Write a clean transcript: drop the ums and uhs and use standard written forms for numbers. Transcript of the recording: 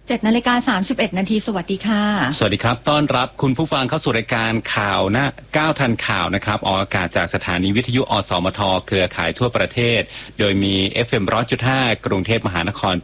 7:31 นาทีสวัสดีค่ะสวัสดีครับต้อนรับคุณผู้ฟังเข้าสู่รายการข่าวหน้า9ทันข่าวนะครับออกอากาศจากสถานีวิทยุอสมทเครือข่ายทั่วประเทศโดยมี FM 100.5 กรุงเทพมหานคร